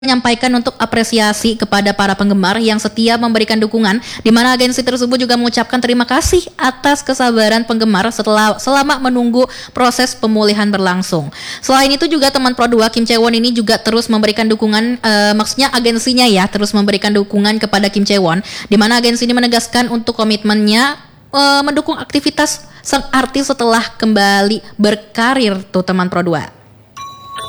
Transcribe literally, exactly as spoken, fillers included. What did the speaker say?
menyampaikan untuk apresiasi kepada para penggemar yang setia memberikan dukungan, di mana agensi tersebut juga mengucapkan terima kasih atas kesabaran penggemar setelah selama menunggu proses pemulihan berlangsung. Selain itu juga teman Pro dua Kim Chae Won ini juga terus memberikan dukungan, uh, maksudnya agensinya ya terus memberikan dukungan kepada Kim Chae Won, di mana agensi ini menegaskan untuk komitmennya uh, mendukung aktivitas sang artis setelah kembali berkarir tuh teman Pro dua.